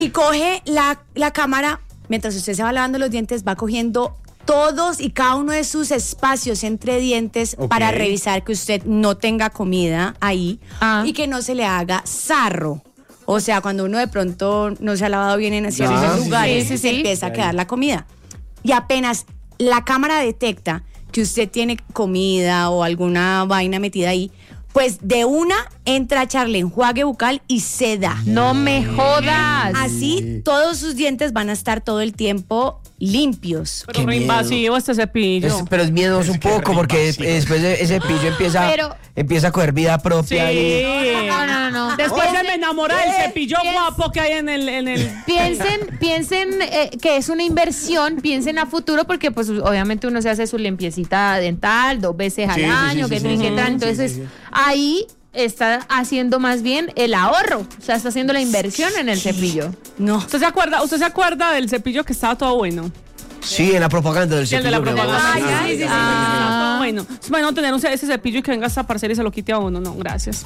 Y coge la cámara, mientras usted se va lavando los dientes, va cogiendo todos y cada uno de sus espacios entre dientes para revisar que usted no tenga comida ahí y que no se le haga sarro. O sea, cuando uno de pronto no se ha lavado bien en ciertos lugares, se empieza a quedar la comida. Y apenas la cámara detecta que usted tiene comida o alguna vaina metida ahí, pues de una entra a echarle enjuague bucal y seda. ¡No me jodas! Así todos sus dientes van a estar todo el tiempo limpios. Pero re invasivo este cepillo. Pero es miedoso un poco porque después ese cepillo empieza a coger vida propia. Sí. No. Después se me enamora del cepillo guapo que hay en el... Piensen que es una inversión, piensen a futuro porque pues obviamente uno se hace su limpiecita dental 2 veces al año, entonces ahí está haciendo más bien el ahorro, o sea, está haciendo la inversión en el cepillo. No. ¿Usted se acuerda del cepillo que estaba todo bueno? Sí, en la propaganda del cepillo. El de la propaganda. Sí. Estaba todo bueno. Es bueno tener ese cepillo y que venga hasta parcela y se lo quite a uno. No, gracias.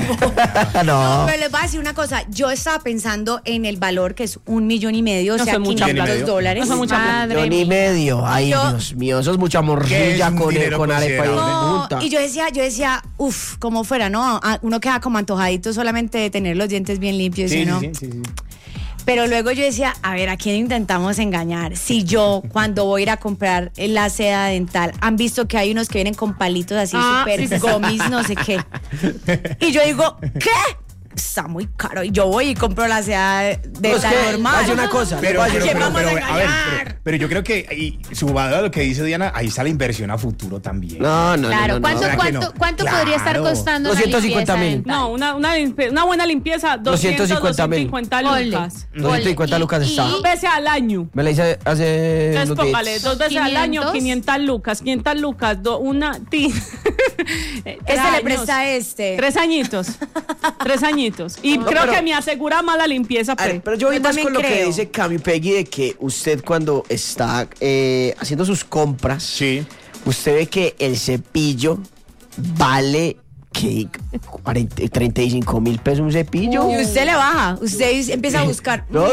No. Pero les voy a decir una cosa. Yo estaba pensando en el valor que es $1.5 million, o sea, $500. No son mucha Madre $1.5 million. Ay, Dios mío, eso es mucha morcilla con arepa. No, y yo decía, como fuera, ¿no? Uno queda como antojadito solamente de tener los dientes bien limpios, ¿no? Sí. Pero luego yo decía, a ver, ¿a quién intentamos engañar? Si yo, cuando voy a ir a comprar la seda dental, han visto que hay unos que vienen con palitos así súper gomis, no sé qué. Y yo digo, ¿qué? Está muy caro. Y yo voy y compro la seda dental normal. Hay una cosa. Pero yo creo que, sumado a lo que dice Diana, ahí está la inversión a futuro también. No. Claro, ¿cuánto podría estar costando 250.000. No, una buena limpieza, 250 lucas. 250 lucas está. 2 veces al año. Me la hice hace Entonces, póngale, 2 veces al año, 500 lucas. ¿Qué se le presta a este? 3 añitos. 3 añitos. Y creo que me asegura más la limpieza. Pero yo voy más con lo que dice Cami Peggy de que usted cuando está haciendo sus compras, usted ve que el cepillo vale que 35.000 pesos un cepillo. Y usted le baja, usted empieza a buscar. No.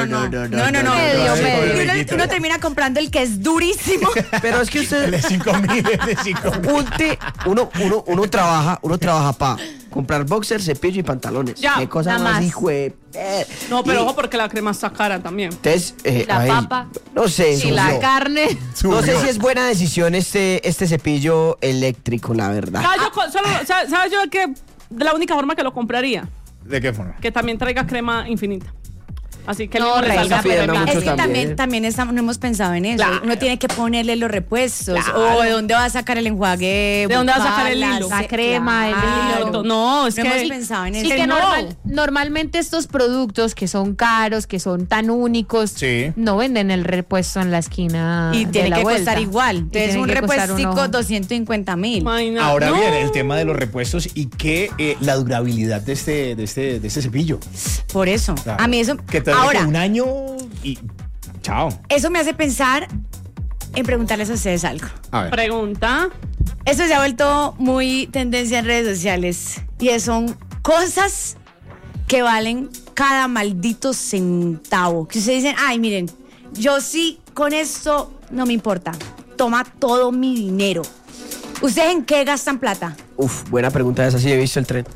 Uno termina comprando el que es durísimo. Pero es que usted El de 5.000. uno trabaja para comprar boxer, cepillo y pantalones. Ya, qué cosa nada más, más. hijo de... No, pero ojo porque la crema está cara también. Entonces, La papa. no sé. Y la carne. No sé si es buena decisión este cepillo eléctrico, la verdad. ¿Sabes yo que de la única forma que lo compraría? ¿De qué forma? Que también traiga crema infinita. Así que No, le Reina, salga pero por el Es que también. también no hemos pensado en eso. Claro. Uno tiene que ponerle los repuestos. Claro. O de dónde va a sacar el enjuague. ¿De dónde va a sacar el hilo? La crema, el hilo. No, es No que hemos pensado en eso. Sí, que no. normalmente estos productos que son caros, que son tan únicos, no venden el repuesto en la esquina. Y de tiene la que vuelta. costar igual. Y Entonces tiene un que costar repuestico 250.000. Imagina. Ahora No. bien, el tema de los repuestos y que la durabilidad de este cepillo. Por eso. Claro. A mí eso. Que te Ahora, un año y chao. eso me hace pensar en preguntarles a ustedes algo. A ver. Pregunta. Eso se ha vuelto muy tendencia en redes sociales. Y son cosas que valen cada maldito centavo. Que ustedes dicen, ay, miren, yo sí con esto no me importa. Toma todo mi dinero. ¿Ustedes en qué gastan plata? Buena pregunta esa, sí he visto el tren.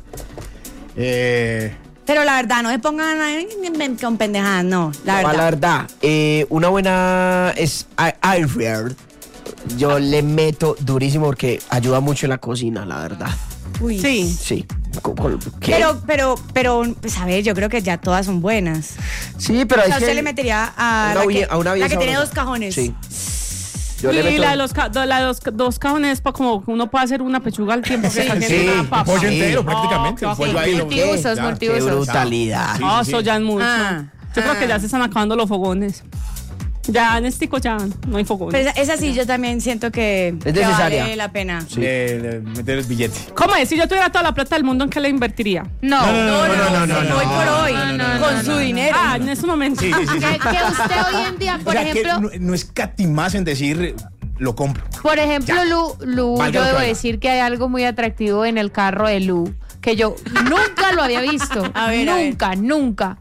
Pero la verdad, no se pongan con pendejadas, no. La verdad. Una buena es Airfryer. Yo le meto durísimo porque ayuda mucho en la cocina, la verdad. Uy. Sí. Sí. ¿Qué? Pero, pues a ver, yo creo que ya todas son buenas. Sí, pero O sea, es usted que le metería a una la olla- que, a una olla la que tiene sabrosa. 2 cajones. Sí. Yo le Y meto... la de los dos cajones para como que uno puede hacer una pechuga al tiempo que está haciendo Sí, una papa. pollo Sí. entero prácticamente. Oh, Un pollo ahí, multiusos, ya. multiusos. ¡Qué brutalidad! Sí, No, sí, eso sí. ya es mucho. Ah, Yo creo que ya se están acabando los fogones. Ya en Estico ya no hay fogones. Pero esa sí, yo también siento que necesaria. vale la pena. Sí. Meter el billete. ¿Cómo es? Si yo tuviera toda la plata del mundo, ¿en qué le invertiría? No. No, Hoy por hoy, con su dinero. Ah, en ese momento. Sí. Que usted hoy en día, O por sea, que ejemplo, no escatimas en decir lo compro. Por Lu, Valga yo lo que debo valga. decir que hay algo muy atractivo en el carro de Lu, que yo nunca lo había visto. A ver, nunca.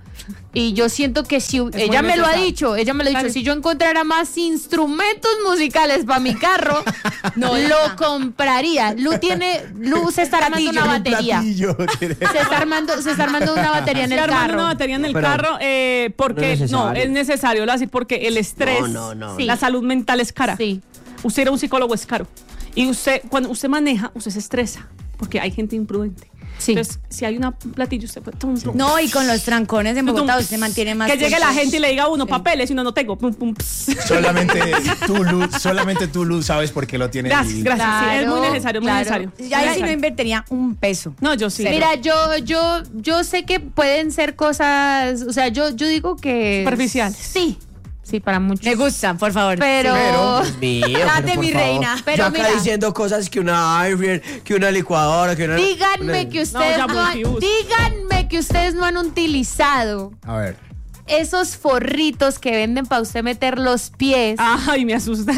Y yo siento que si ella me lo ha dicho, si yo encontrara más instrumentos musicales para mi carro, lo compraría. Lu se está armando una batería. Se está armando una batería en el carro. Una batería en el carro porque no es necesario, porque el estrés, la salud mental es cara. Sí. Usted ir a un psicólogo es caro. Y cuando usted maneja, usted se estresa porque hay gente imprudente. Sí. Entonces, si hay una platillo, usted puede... No, y con los trancones en Bogotá usted mantiene más... Que llegue la gente y le diga a uno papeles y uno no tengo. Pum, pum, solamente tú, Luz, sabes por qué lo tienes. Gracias. Claro, sí, es muy necesario, muy necesario. Ya si no invertiría un peso. No, yo sí. Mira, yo sé que pueden ser cosas... O sea, yo digo que... Superficiales. Sí, para muchos. Me gustan, por favor. Pero Dios mío, date mi reina. Pero yo acá diciendo cosas que una air, que una licuadora, que una... Díganme que ustedes no han utilizado. A ver. Esos forritos que venden para usted meter los pies. Ay, me asusté.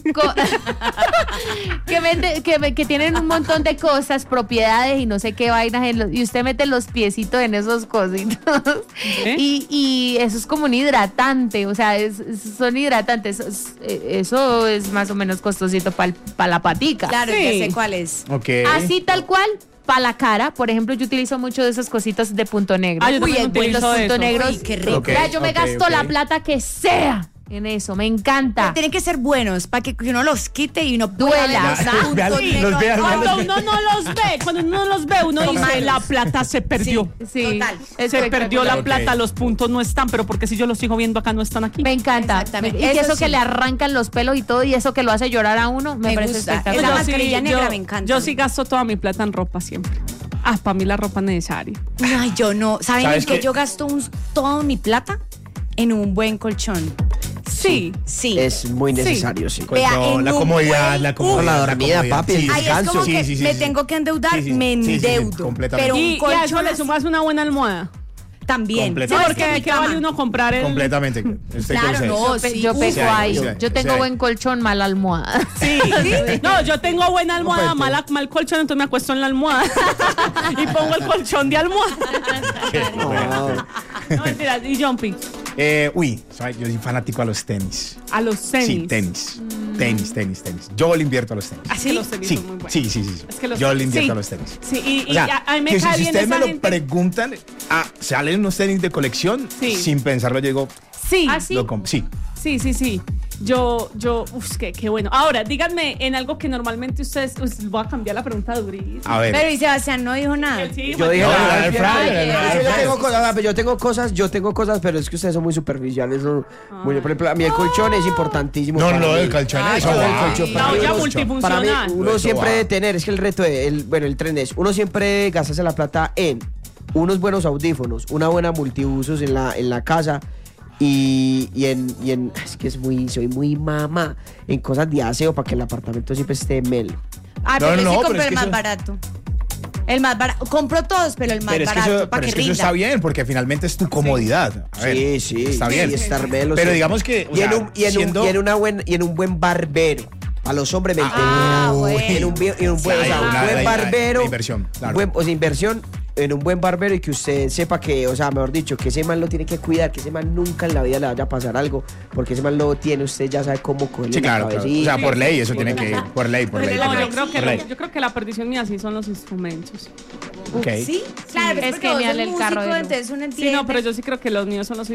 Que tienen un montón de cosas, propiedades y no sé qué vainas. Y usted mete los piecitos en esos cositos. Y eso es como un hidratante. O sea, son hidratantes. Eso es más o menos costosito para la patica. Claro, ya sé cuál es. Okay. Así tal cual. Para la cara, por ejemplo, yo utilizo mucho de esas cositas de punto negro. Yo también utilizo los puntos negros. Uy, qué rico. Yo me gasto la plata que sea en eso, me encanta. Pero tienen que ser buenos para que uno los quite y uno duela. Cuando uno no los ve, uno dice, la plata se perdió. Sí, se perdió la plata, los puntos no están, pero porque si yo los sigo viendo acá, no están aquí. Me encanta. Exactamente. Y eso que le arrancan los pelos y todo, y eso que lo hace llorar a uno, me parece gusta. espectacular. Esa mascarilla negra me encanta. Yo sí gasto toda mi plata en ropa siempre. Para mí la ropa es necesaria. Ay, yo no. ¿Saben en qué yo gasto toda mi plata? En un buen colchón. Sí. Es muy necesario, sí. Vea, la comodidad, la dormida, papi, el descanso. Es como que me tengo que endeudar, me endeudo. Completamente. Pero Y a eso le sumas una buena almohada. También. Sí, porque ¿qué vale uno comprar el...? Completamente. Claro, no, sí. Yo peco ahí. Yo tengo buen colchón, mala almohada. Sí. No, yo tengo buena almohada, mal colchón, entonces me acuesto en la almohada y pongo el colchón de almohada. No, mentira. ¿Y Jumpy? Yo soy fanático a los tenis. ¿A los tenis? Sí, tenis. Tenis. Yo le invierto a los tenis. Así los tenis son muy buenos. Sí. Es que yo le invierto a los tenis. Sí, y o sea, a mí me que cae si bien ustedes esa me lo gente. preguntan, salen unos tenis de colección, sin pensarlo, yo digo, sí. lo compro. Sí. Qué bueno. Ahora, díganme en algo que normalmente ustedes, voy a cambiar la pregunta durísima. A ver. Pero y Sebastián no dijo nada. Yo dije yo tengo cosas, pero es que ustedes son muy superficiales. Por ejemplo, a mí el colchón es importantísimo. El colchón es ya multifuncional. Para mí, uno siempre debe tener, es que el reto, el tren es, uno siempre gastarse la plata en unos buenos audífonos, una buena multiusos en la casa. Y en es que soy muy mamá en cosas de aseo para que el apartamento siempre esté melo. Pero sí compro el más barato. El más barato. Compro todos, pero el más barato para que rinda. Eso está bien, porque finalmente es tu comodidad. A ver, sí. Está bien. Estar melo. Pero digamos que. En un buen barbero. A los hombres me en un buen barbero. Inversión, claro. Inversión en un buen barbero y que usted sepa que, o sea, mejor dicho, que ese man lo tiene que cuidar, que ese man nunca en la vida le vaya a pasar algo, porque ese man lo tiene, usted ya sabe cómo cogerle. Sí, claro. O sea, por ley, eso tiene que ir. Por ley. Yo creo que la perdición mía sí son los instrumentos. Okay. Sí, claro, es genial el carro. Entonces uno entiende. Sí, no, pero yo sí creo que los míos son los.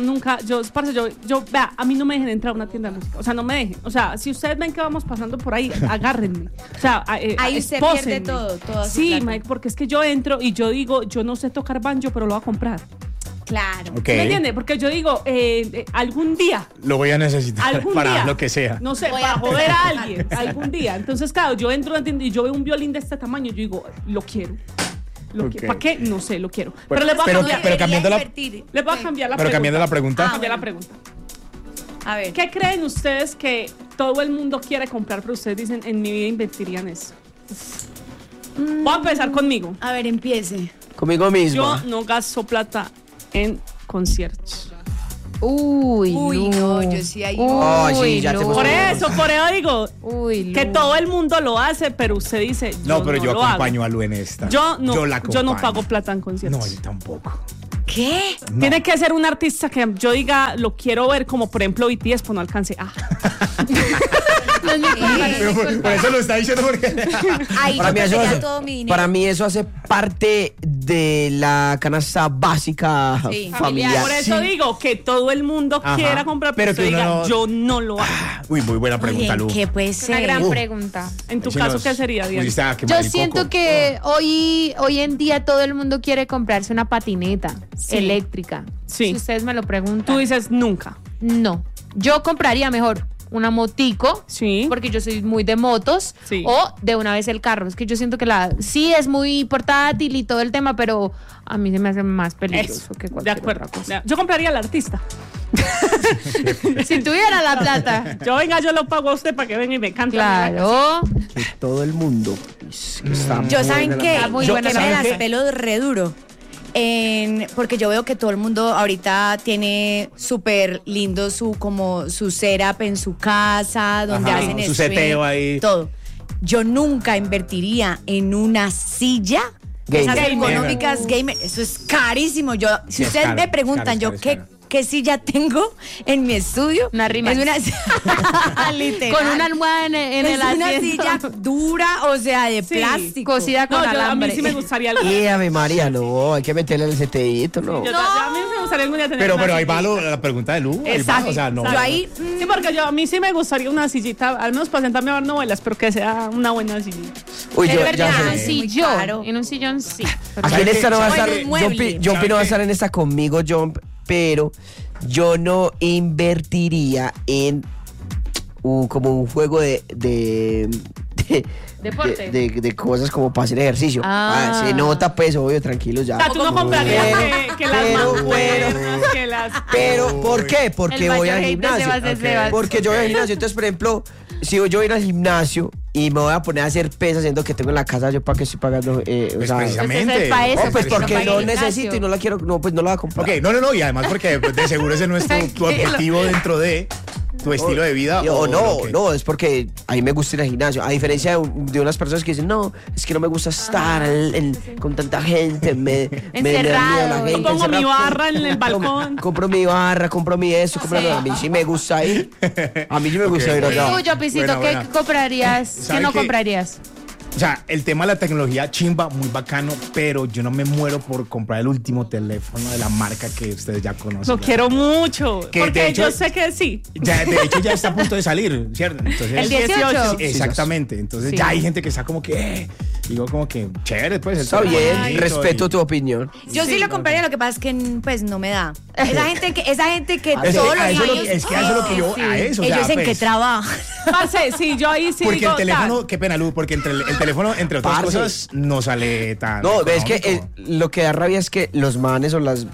Vea, a mí no me dejen entrar a una tienda de música. O sea, no me dejen. O sea, si ustedes ven que vamos pasando por ahí, agárrenme. O sea, ahí usted pierde todo. Sí, Mike, porque es que yo entro y yo digo, yo no sé tocar banjo, pero lo voy a comprar. Claro. Okay. ¿Me entiende? Porque yo digo, algún día. Lo voy a necesitar para día, lo que sea. No sé, para joder a alguien. Algún día. Entonces, claro, yo entro a una tienda y yo veo un violín de este tamaño. Yo digo, lo quiero. ¿Para qué? No sé, lo quiero. Pero le voy a cambiando la pregunta. Pero cambiando la pregunta. Cambiar la pregunta. A ver. ¿Qué creen ustedes que todo el mundo quiere comprar, pero ustedes dicen, en mi vida invertirían eso? Voy a empezar conmigo. A ver, empiece. Conmigo mismo. Yo no gasto plata en conciertos. Uy, no, yo sí hay. Por eso digo que Lu. todo el mundo lo hace, pero usted dice. No, pero yo acompaño a Lu en esta. Yo no pago plata en conciertos. No, yo tampoco. ¿Qué? No. Tiene que ser un artista que yo diga, lo quiero ver, como por ejemplo BTS, pues no alcance. No es mi culpa, Pero por eso lo está diciendo porque... Ahí para mí eso hace parte de la canasta básica familiar. Por eso digo que todo el mundo quiera comprar, pero que diga, yo no lo hago. Uy, muy buena pregunta, Lu. ¿Qué puede ser? Una gran pregunta. En tu caso, ¿qué sería, Diana? Yo siento que hoy en día todo el mundo quiere comprarse una patineta eléctrica. Sí. Si ustedes me lo preguntan. Tú dices nunca. No. Yo compraría mejor una motico, porque yo soy muy de motos, o de una vez el carro. Es que yo siento que sí es muy portátil y todo el tema, pero a mí se me hace más peligroso que cualquier otra cosa. Yo compraría al artista. Si tuviera la plata. Yo lo pago a usted para que venga y me cante. Claro. Que todo el mundo está Yo saben que yo me las pelo re duro. Porque yo veo que todo el mundo ahorita tiene súper lindo su setup en su casa, donde hacen su seteo ahí. Todo. Yo nunca invertiría en una silla de esas económicas gamer. Eso es carísimo. Si ustedes me preguntan ¿qué silla tengo en mi estudio? Una rima. Es una literal. Con una almohada en el asiento. Es una silla dura, o sea, de plástico. Cosida con alambre. A mí sí me gustaría algo. Ave María, no, hay que meterle el setedito, ¿no? A mí me gustaría algún día tener pero ahí va la pregunta de Lu. Exacto. O sea, no. Yo ahí, sí, porque a mí sí me gustaría una sillita, al menos para sentarme a ver novelas, pero que sea una buena sillita. Uy, es yo verdad, ya en un sillón. En un sillón sí. Aquí en esta no va a estar, Jumpy no va a estar en esta conmigo, Jump, pero yo no invertiría en como un juego de deporte. De cosas como para hacer ejercicio. Se nota, pues, obvio, tranquilos ya. O sea, tú no comprarías que las mancuernas, que las... Pero, ¿por qué? Porque voy al gimnasio. Porque yo voy al gimnasio. Entonces, por ejemplo, si yo voy a ir al gimnasio y me voy a poner a hacer pesas, siendo que tengo en la casa, ¿yo para qué estoy pagando? Precisamente. Pues porque no necesito y no la quiero, pues no la voy a comprar. Ok, no, y además porque de seguro ese no es tu objetivo dentro de tu estilo de vida. No, es porque a mí me gusta ir al gimnasio. A diferencia de unas personas que dicen, no, es que no me gusta estar con tanta gente, me da miedo la gente. Yo pongo mi barra en el balcón. Compro mi barra, compro mi eso, a mí sí me gusta ir. A mí sí me gusta ir allá. Tú, Jopicito, ¿qué comprarías? ¿Qué no comprarías? O sea, el tema de la tecnología, chimba, muy bacano, pero yo no me muero por comprar el último teléfono de la marca que ustedes ya conocen. Lo quiero mucho, porque hecho, yo sé que sí. De hecho, ya está a punto de salir, ¿cierto? Entonces, el 18. Exactamente. Entonces ya hay gente que está como que, digo como que, chévere, pues. Está bien, respeto tu opinión. Yo sí lo compraría, lo que pasa es que pues no me da. Esa gente que todos los años... Es que eso es lo que yo, a eso. Ellos en qué trabajan. Parce, sí, yo ahí sí porque digo, el teléfono, qué pena, Luz, porque entre el teléfono, entre otras cosas, no sale tan. No, ves que lo que da rabia es que los manes o los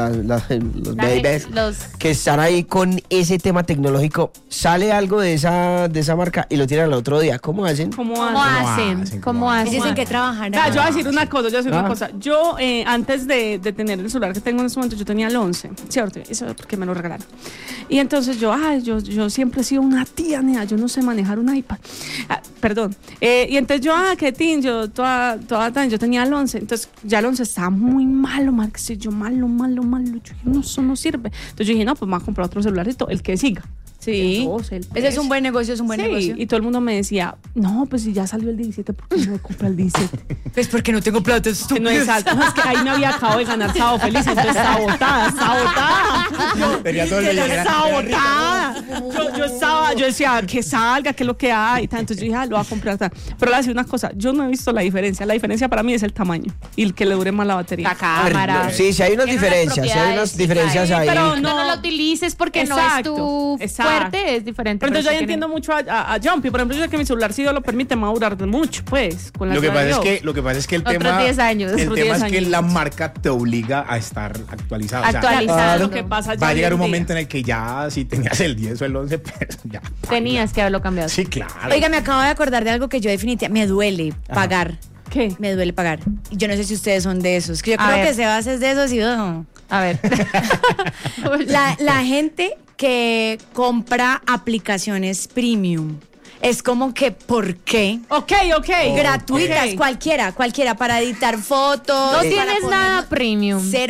babies que están ahí con ese tema tecnológico, sale algo de esa marca y lo tiran al otro día. ¿Cómo hacen? ¿Cómo hacen? Ellos en qué trabajan. Yo voy a decir una cosa, Yo, antes de tener el celular que tengo en este momento, yo tenía el 11, ¿cierto? Eso es porque me lo regalaron. Y entonces yo siempre he sido una tía, nea, yo no sé manejar un iPad. Perdón. Y entonces yo, qué tin, yo yo tenía el 11. Entonces ya el 11 estaba muy malo, Marx. Yo malo. Yo dije, no, eso no sirve. Entonces yo dije, no, pues me voy a comprar otro celularito, el que siga. Sí, ese es un buen negocio, negocio. Y todo el mundo me decía, no, pues si ya salió el 17, ¿por qué no me compra el 17? Pues porque no tengo plata, no es alto. No, es que ahí me había acabado de ganar Sábado Feliz, entonces estaba botada. Tenía todo el estaba botada. Yo decía, que salga, que es lo que hay. Entonces yo dije, lo voy a comprar. Pero le voy a decir una cosa, yo no he visto la diferencia. La diferencia para mí es el tamaño y el que le dure más la batería. La cámara. Sí, hay unas diferencias, ahí. Pero no lo utilices porque no es tu fuerte, es diferente. Pero entonces yo entiendo mucho a Jumpy. Por ejemplo, yo sé que mi celular si Dios lo permite me va a durar mucho, pues. Con la lo que pasa es que el tema 10 años. El tema es que la marca te obliga a estar actualizada. Actualizado. Lo que pasa va a llegar un momento en el que ya si tenías el 10 o el 11, pues ya. Tenías que haberlo cambiado. Sí, claro. Oiga, me acabo de acordar de algo que yo definitivamente me duele pagar. ¿Qué? Me duele pagar. Yo no sé si ustedes son de esos. Que yo creo que Sebas es de esos y no. A ver. La gente que compra aplicaciones premium. Es como que, ¿por qué? Ok. Gratuitas, cualquiera, para editar fotos. No tienes nada premium. Cero.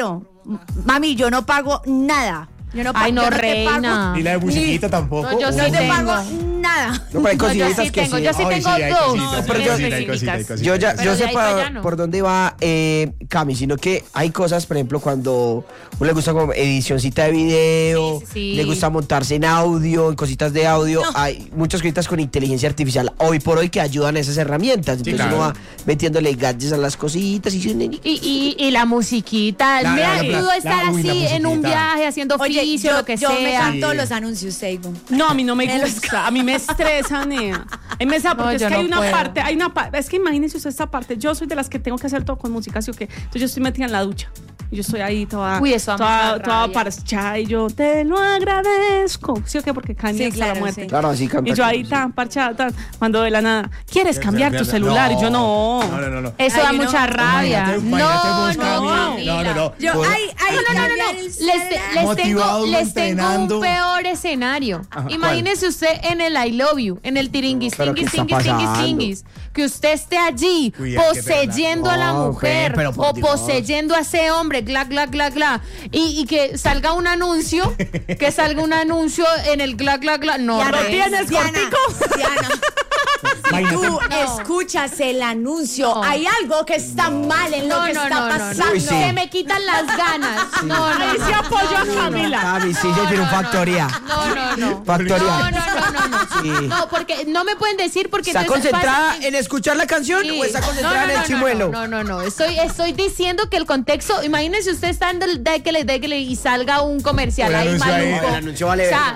Mami, yo no pago nada. Yo no pago. Ay, no, reina. Ni la de musiquita tampoco. No, yo sí No te tengo. pago nada. No, pero hay No, yo cositas sí que tengo, sí. yo sí Ay, tengo sí, hay dos. cositas, pero hay yo- cositas, hay cositas, hay cositas. Yo ya, Pero yo de sé ahí para allá por, no. por dónde va Cami, sino que hay cosas, por ejemplo, cuando uno le gusta como edicioncita de video, Sí, sí, sí. le gusta montarse en audio, en cositas de audio, hay muchas cositas con inteligencia artificial hoy por hoy que ayudan a esas herramientas. Entonces claro. uno va metiéndole gadgets a las cositas Y la musiquita. Mira, la- pudo estar uy, la así en un musiquita. viaje haciendo oficio, lo que yo me sea. canto Sí. los anuncios, Seibo. No, a mí no me gusta, a mí me estresa, Nea. A mí me estresa porque No, es yo que hay no una puedo. parte, es que imagínense usted esta parte, yo soy de las que tengo que hacer todo con música, ¿sí o qué? Entonces yo estoy metida en la ducha. Yo estoy ahí toda, Uy, eso a mí me da toda rabia. parchada y yo te lo agradezco. ¿Sí o qué? Porque Kanye Sí, hasta la claro, muerte. sí. Claro, así canta. Y yo ahí tan parchada, tan, cuando de la nada, ¿quieres cambiar tu celular? Y yo no. No. Eso Ay, da no. mucha rabia. Imagínate vos, Cami. Camila. No. Yo, Vos- ay, No. Motivado, Les tengo entrenando. un peor escenario. Ajá, Imagínese usted en el I love you, en el tiringuis, Pero ¿qué está pasando? que usted esté allí Uy, hay que poseyendo a la No, mujer pero por o Dios. poseyendo a ese hombre, gla, gla, gla, gla, y que salga un anuncio, en el gla, gla, gla. No, Diana, re- tienes Diana, cortico? Diana, Imagínate. tú No. escuchas el anuncio, No. hay algo que está mal en lo que está pasando. Uy, sí. Se me quitan las ganas. No. Ahí sí apoyo a Camila. Cami, sí, yo quiero un factoría. No. Factoría. No. Sí. No, porque no me pueden decir porque ¿Está entonces concentrada pasa- en escuchar la canción Sí. o está concentrada en el chimuelo? No. Estoy diciendo que el contexto, imagínense usted estando el déquele y salga un comercial Un ahí anuncio ahí. maluco. El anuncio vale O sea,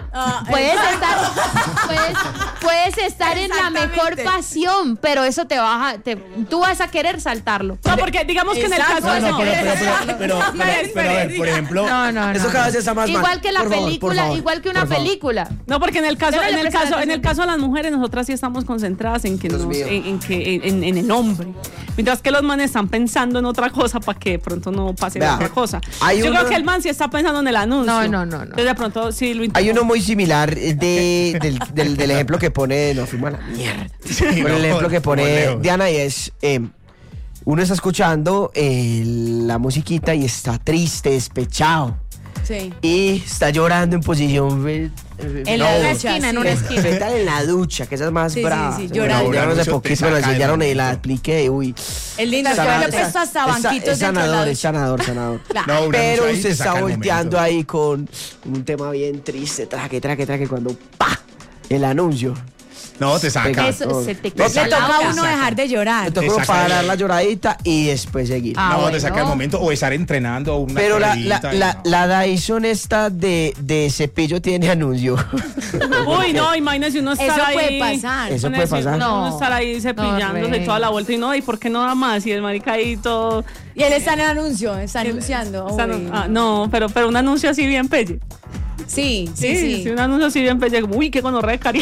puedes estar en la mejor Exactamente. pasión, pero eso tú vas a querer saltarlo. No, porque digamos que en el Exacto. caso No, pero a ver, por ejemplo, No. Eso cada vez está más mal. Igual que la Por favor, película, por favor, igual que una por favor. película. No, porque en el caso, Yo no le presto atención. en el caso de las mujeres, nosotras sí estamos concentradas en que Dios nos, mío. en el hombre. Mientras que los manes están pensando en otra cosa para que de pronto no pase Vea, otra cosa. hay Yo uno- creo que el man sí está pensando en el anuncio. No. Entonces de pronto sí lo Hay intenta. uno muy similar del ejemplo que pone, nos fuimos a la mierda. Con el ejemplo que pone lejos. Diana y es, uno está escuchando la musiquita y está triste, despechado. Sí. Y está llorando en posición En la ducha, en sí. una esquina. fetal en la ducha, que esa es más Sí, sí, brava. sí, llorando. Ya no sé Anuncio por qué te se me la saca de enseñaron la y la mente. expliqué, uy. Es lindo, yo le he puesto hasta banquitos es dentro de la sanador, ducha. es sanador. Claro. No, un Pero anuncio ahí usted te está saca el volteando momento. ahí con un tema bien triste, traque, cuando ¡pa! El anuncio. No, te saca. Eso se te No, quita Le la toca a boca. uno dejar de llorar. Me tocó Te saca parar el- la lloradita y después seguir. Ah, No, bueno. te saca el momento o estar entrenando una Pero corridita y no. la Dyson esta de cepillo tiene anuncio. Uy, no, imagínese uno estar Eso ahí. puede pasar. Eso puede pasar. Uno No. estar ahí cepillándose No, toda la vuelta y no, ¿y por qué no da más? Y el marica ahí todo. Y él está en el anuncio, está anunciando. Está- Uy. no, pero un anuncio así bien pelle. Sí, Sí, un anuncio así bien pelle. Uy, qué gonorrea, cari.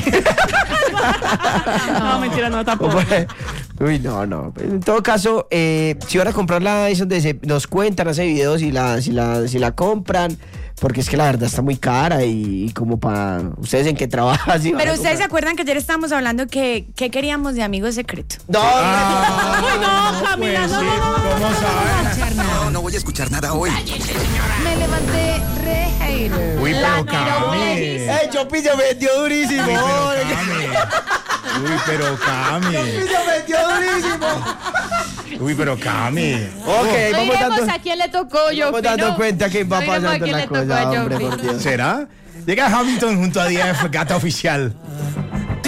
No, mentira, no, tampoco. Uy, no. En todo caso, si van a comprar la Dyson, nos cuentan, hace videos si la compran. Porque es que la verdad está muy cara y como para ustedes en qué trabajan. si van Pero a ustedes se comprar. acuerdan que ayer estábamos hablando que ¿qué queríamos de Amigos Secreto? No, Uy, no, Camila, no, no, no. ¿Cómo sabes? No voy a escuchar nada hoy. Me levanté re hater. Uy, pero Cami. ¡Ey, Chopi se metió durísimo! Uy, pero Cami. Se metió durísimo! Uy, pero Cami. Ok, No vamos iremos dando, a quién le tocó yo. vamos dando cuenta que va No iremos a pasando quién la le tocó cosa, a hombre, Jopi. por Dios. ¿Será? Llega Hamilton junto a DF, Gata Oficial.